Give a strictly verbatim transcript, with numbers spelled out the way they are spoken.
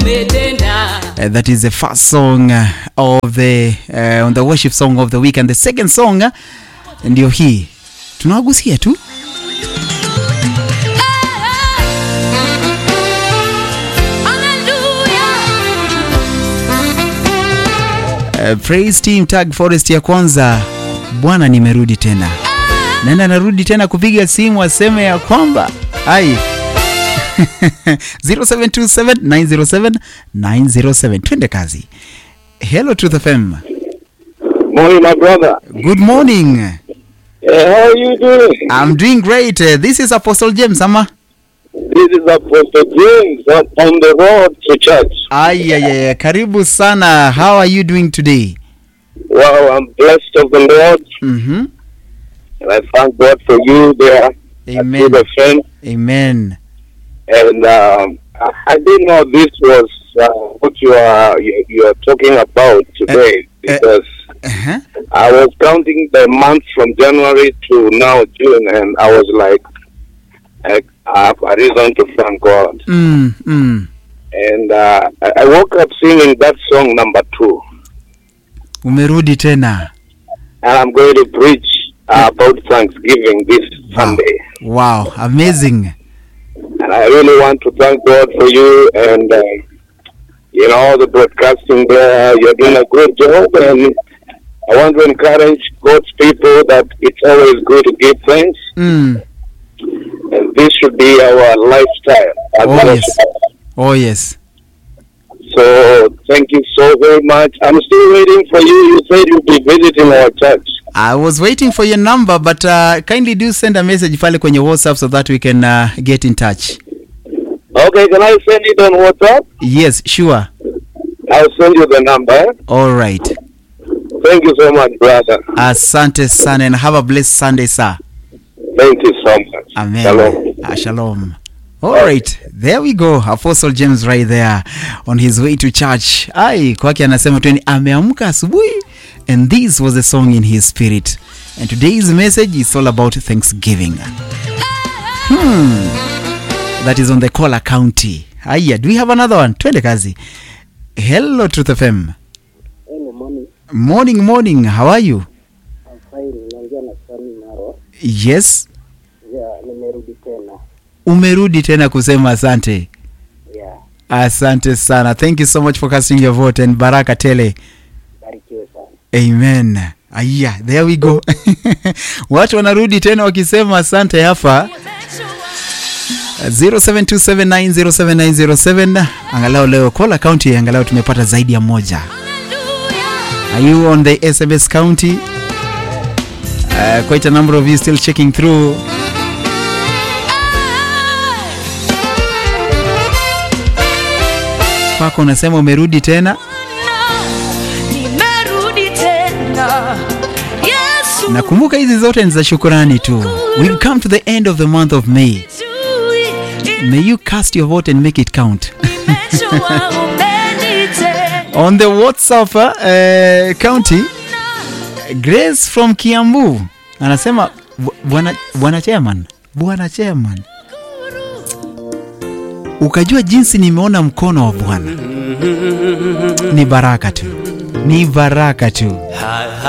Uh, that is the first song uh, of the uh, on the worship song of the week, and the second song uh, ndio hii tunawagusia tu. Uh, praise team Tag Forest ya kwanza, Bwana nimerudi tena. Nenda narudi tena kupiga simu aseme ya kwamba ai zero seven two seven nine zero seven nine zero seven. Twende kazi. Hello Truth F M. Morning, my brother. Good morning. Uh, how are you doing? I'm doing great. Uh, this is Apostle James, Ama. This is Apostle James. I'm on the road to church. Ay, ay, ay. Karibu sana. How are you doing today? Wow, I'm blessed of the Lord. Mm-hmm. And I thank God for you there. Amen. A friend. Amen. And um, I, I didn't know this was uh, what you are you, you are talking about today, uh, because uh, uh-huh. I was counting the months from January to now June, and I was like, I, I have a reason to thank God. Mm, mm. And uh, I, I woke up singing that song number two. Umerudi tena. And I'm going to preach uh, about Thanksgiving this wow. Sunday. Wow, amazing. And I really want to thank God for you and, uh, you know, the broadcasting there. You're doing a great job. And I want to encourage God's people that it's always good to give thanks. Mm. And this should be our lifestyle. Oh, yes. Oh, yes. So, thank you so very much. I'm still waiting for you. You said you'll be visiting our church. I was waiting for your number, but uh, kindly do send a message pale kwenye WhatsApp so that we can uh, get in touch. Okay, can I send it on WhatsApp? Yes, sure. I'll send you the number. All right. Thank you so much, brother. Asante sana, and have a blessed Sunday, sir. Thank you so much. Amen. Shalom. Ah, shalom. All right, there we go. Apostle James right there on his way to church. Ai, kwake anasema tu ni ameamka asubuhi, and this was the song in his spirit. And today's message is all about Thanksgiving. Hmm. That is on the Kola County. Aya, do we have another one? Twende kazi. Hello Truth F M. Hello, morning. Morning, morning. How are you? I'm fine. Naongea na Sami Maro. Yes. Yeah, nimerudi tena. Umerudi tena kusema asante. Yeah. Asante sana. Thank you so much for casting your vote, and baraka tele. Barikiwe sana. Amen. Aya, there we go. Watu wanarudi tena wakisema asante hapa. zero seven two seven nine zero seven nine zero seven. Angalau leo Kola County angalau tumepata zaidi ya moja. Are you on the S M S County? Uh, quite a number of you still checking through. Pako unasema umerudi tena. Nimerudi tena. Yesu. Nakumbuka hizi zote ni za shukrani tu. We've come to the end of the month of May. May you cast your vote and make it count. On the WhatsApp uh, County, Grace from Kiambu anasema bwana bwana chairman, bwana chairman, ukajua jinsi nimeona mkono wa Bwana. Ni baraka tu. Ni baraka tu.